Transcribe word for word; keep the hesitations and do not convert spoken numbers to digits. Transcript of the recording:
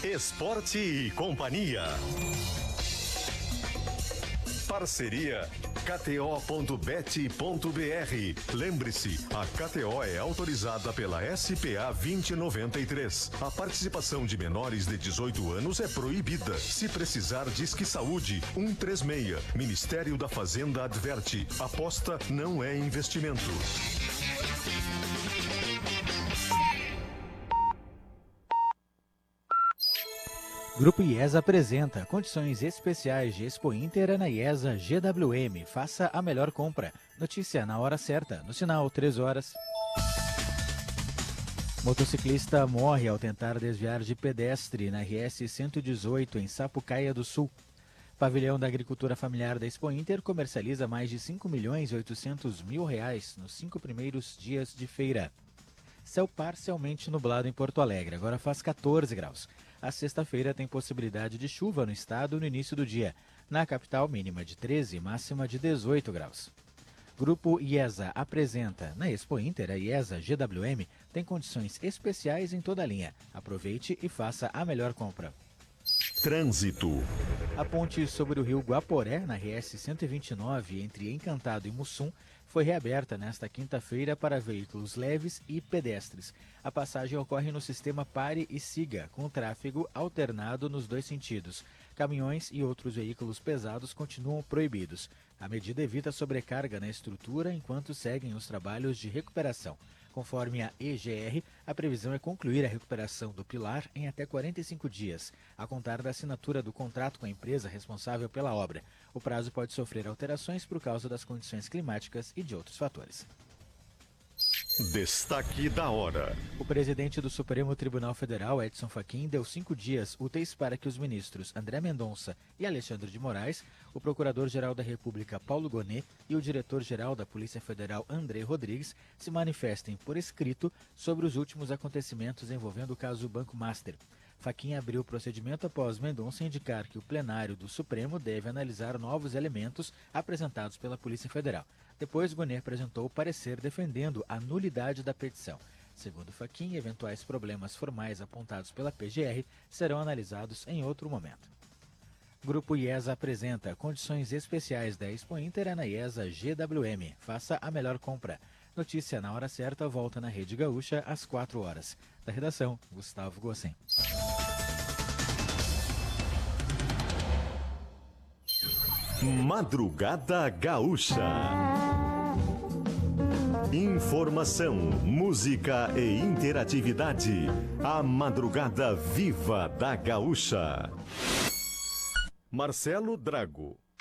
Esporte e Companhia. Parceria K T O ponto bet ponto B R. Lembre-se, a K T O é autorizada pela S P A vinte e noventa e três. A participação de menores de dezoito anos é proibida. Se precisar, Disque Saúde um três seis. Ministério da Fazenda adverte: aposta não é investimento. Grupo IESA apresenta condições especiais de Expo Inter é na IESA G W M. Faça a melhor compra. Notícia na hora certa, no sinal três horas. Motociclista morre ao tentar desviar de pedestre na R S cento e dezoito em Sapucaia do Sul. Pavilhão da Agricultura Familiar da Expo Inter comercializa mais de cinco milhões e oitocentos mil reais nos cinco primeiros dias de feira. Céu parcialmente nublado em Porto Alegre, agora faz quatorze graus. A sexta-feira tem possibilidade de chuva no estado no início do dia. Na capital, mínima de treze, máxima de dezoito graus. Grupo IESA apresenta. Na Expo Inter, a IESA G W M tem condições especiais em toda a linha. Aproveite e faça a melhor compra. Trânsito. A ponte sobre o rio Guaporé, na R S cento e vinte e nove, entre Encantado e Mussum, foi reaberta nesta quinta-feira para veículos leves e pedestres. A passagem ocorre no sistema Pare e Siga, com tráfego alternado nos dois sentidos. Caminhões e outros veículos pesados continuam proibidos. A medida evita sobrecarga na estrutura enquanto seguem os trabalhos de recuperação. Conforme a E G R, a previsão é concluir a recuperação do pilar em até quarenta e cinco dias, a contar da assinatura do contrato com a empresa responsável pela obra. O prazo pode sofrer alterações por causa das condições climáticas e de outros fatores. Destaque da hora. O presidente do Supremo Tribunal Federal, Edson Fachin, deu cinco dias úteis para que os ministros André Mendonça e Alexandre de Moraes, o procurador-geral da República, Paulo Gonet, e o diretor-geral da Polícia Federal, André Rodrigues, se manifestem por escrito sobre os últimos acontecimentos envolvendo o caso Banco Master. Fachin abriu o procedimento após Mendonça indicar que o plenário do Supremo deve analisar novos elementos apresentados pela Polícia Federal. Depois, Gonet apresentou o parecer defendendo a nulidade da petição. Segundo Fachin, eventuais problemas formais apontados pela P G R serão analisados em outro momento. Grupo IESA apresenta condições especiais da Expo Inter é na IESA G W M. Faça a melhor compra. Notícia na hora certa volta na Rede Gaúcha às quatro horas. Da redação, Gustavo Gossen. Madrugada Gaúcha. Informação, música e interatividade. A Madrugada Viva da Gaúcha. Marcelo Drago.